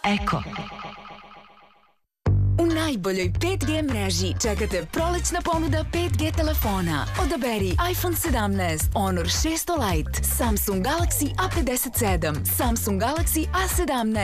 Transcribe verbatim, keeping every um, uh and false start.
Eko. U najboljoj pet G mreži čekate prolećna ponuda pet G telefona. Odaberi iPhone sedamnaest, Honor šesto Lite, Samsung Galaxy A pedeset sedam, Samsung Galaxy A sedamnaest,